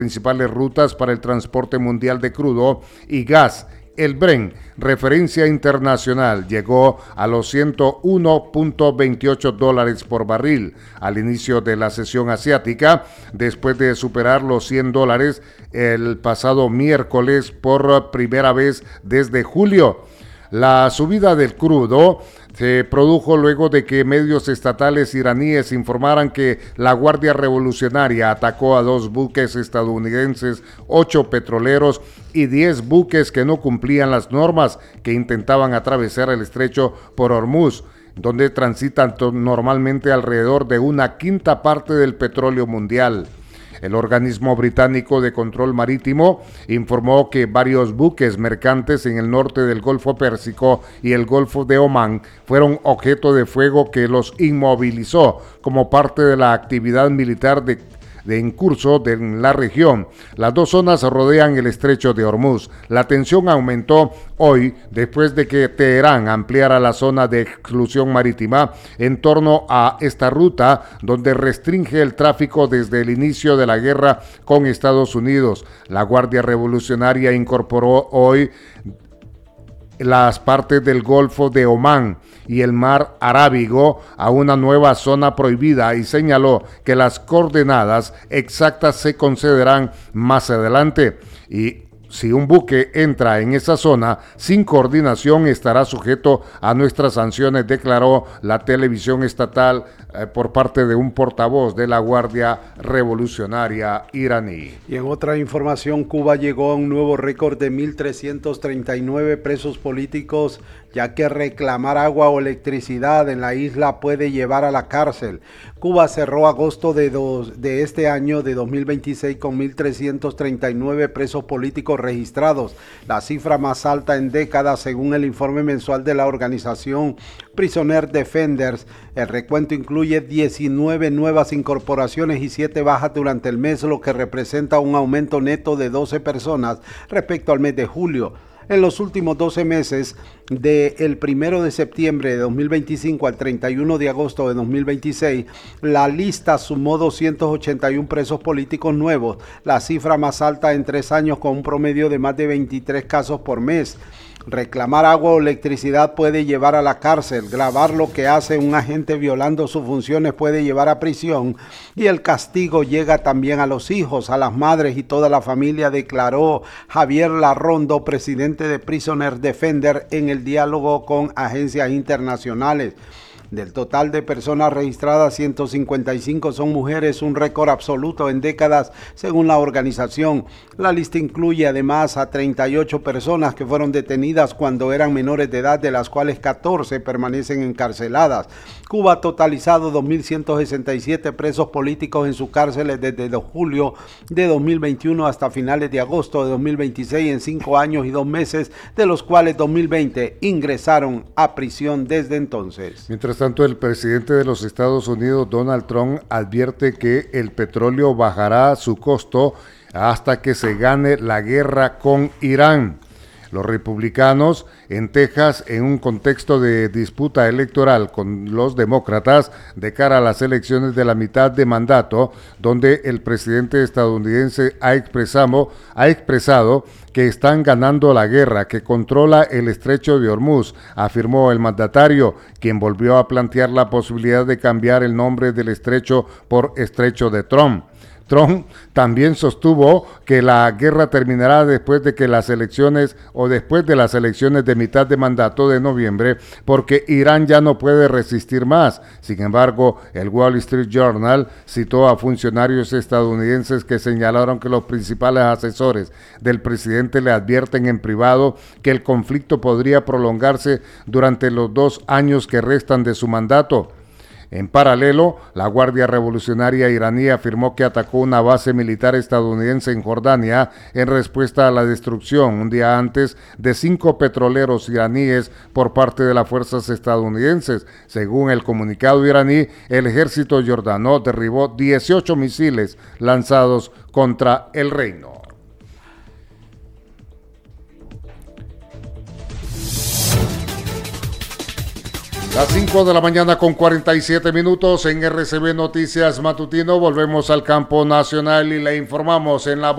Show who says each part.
Speaker 1: principales rutas para el transporte mundial de crudo y gas. El Brent, referencia internacional, llegó a los $101.28 por barril al inicio de la sesión asiática, después de superar los $100 el pasado miércoles por primera vez desde julio. La subida del crudo se produjo luego de que medios estatales iraníes informaran que la Guardia Revolucionaria atacó a 2 buques estadounidenses, 8 petroleros y 10 buques que no cumplían las normas que intentaban atravesar el estrecho por Hormuz, donde transitan normalmente alrededor de 1/5 parte del petróleo mundial. El organismo británico de control marítimo informó que varios buques mercantes en el norte del Golfo Pérsico y el Golfo de Omán fueron objeto de fuego que los inmovilizó como parte de la actividad militar en curso en la región. Las 2 zonas rodean el estrecho de Hormuz. La tensión aumentó hoy después de que Teherán ampliara la zona de exclusión marítima en torno a esta ruta, donde restringe el tráfico desde el inicio de la guerra con Estados Unidos. La Guardia Revolucionaria incorporó hoy las partes del Golfo de Omán y el Mar Arábigo a una nueva zona prohibida y señaló que las coordenadas exactas se concederán más adelante. Y si un buque entra en esa zona sin coordinación estará sujeto a nuestras sanciones, declaró la televisión estatal por parte de un portavoz de la Guardia Revolucionaria iraní.
Speaker 2: Y en otra información, Cuba llegó a un nuevo récord de 1.339 presos políticos, ya que reclamar agua o electricidad en la isla puede llevar a la cárcel. Cuba cerró agosto de este año de 2026 con 1.339 presos políticos registrados, la cifra más alta en décadas según el informe mensual de la organización Prisoner Defenders. El recuento incluye 19 nuevas incorporaciones y 7 bajas durante el mes, lo que representa un aumento neto de 12 personas respecto al mes de julio. En los últimos 12 meses, del 1 de septiembre de 2025 al 31 de agosto de 2026, la lista sumó 281 presos políticos nuevos, la cifra más alta en 3 años, con un promedio de más de 23 casos por mes. Reclamar agua o electricidad puede llevar a la cárcel, grabar lo que hace un agente violando sus funciones puede llevar a prisión, y el castigo llega también a los hijos, a las madres y toda la familia, declaró Javier Larrondo, presidente de Prisoner Defender, en el diálogo con agencias internacionales. Del total de personas registradas, 155 son mujeres, un récord absoluto en décadas según la organización. La lista incluye además a 38 personas que fueron detenidas cuando eran menores de edad, de las cuales 14 permanecen encarceladas. Cuba ha totalizado 2.167 presos políticos en sus cárceles desde julio de 2021 hasta finales de agosto de 2026, en 5 años y 2 meses, de los cuales 2020 ingresaron a prisión desde entonces.
Speaker 1: Mientras tanto, el presidente de los Estados Unidos, Donald Trump, advierte que el petróleo bajará su costo hasta que se gane la guerra con Irán. Los republicanos en Texas, en un contexto de disputa electoral con los demócratas de cara a las elecciones de la mitad de mandato, donde el presidente estadounidense ha expresado que están ganando la guerra, que controla el estrecho de Hormuz, afirmó el mandatario, quien volvió a plantear la posibilidad de cambiar el nombre del estrecho por estrecho de Trump. Trump también sostuvo que la guerra terminará después de las elecciones de mitad de mandato de noviembre, porque Irán ya no puede resistir más. Sin embargo, el Wall Street Journal citó a funcionarios estadounidenses que señalaron que los principales asesores del presidente le advierten en privado que el conflicto podría prolongarse durante los 2 años que restan de su mandato. En paralelo, la Guardia Revolucionaria iraní afirmó que atacó una base militar estadounidense en Jordania en respuesta a la destrucción un día antes de 5 petroleros iraníes por parte de las fuerzas estadounidenses. Según el comunicado iraní, el ejército jordano derribó 18 misiles lanzados contra el reino. Las 5 de la mañana con 47 minutos en RCB Noticias Matutino. Volvemos al campo nacional y le informamos en la